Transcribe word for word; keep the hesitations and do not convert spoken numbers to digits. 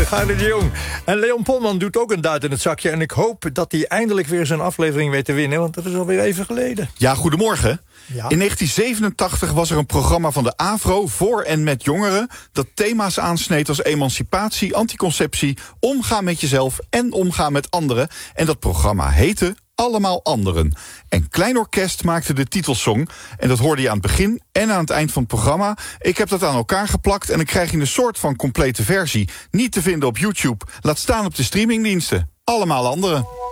prachtig, Heine de Jong. En Leon Polman doet ook een duit in het zakje. En ik hoop dat hij eindelijk weer zijn aflevering weet te winnen. Want dat is alweer even geleden. Ja, goedemorgen. Ja. In negentien zevenentachtig was er een programma van de AVRO voor en met jongeren dat thema's aansneed als emancipatie, anticonceptie, omgaan met jezelf en omgaan met anderen. En dat programma heette Allemaal Anderen. En Klein Orkest maakte de titelsong. En dat hoorde je aan het begin en aan het eind van het programma. Ik heb dat aan elkaar geplakt en ik krijg je een soort van complete versie. Niet te vinden op YouTube. Laat staan op de streamingdiensten. Allemaal Anderen.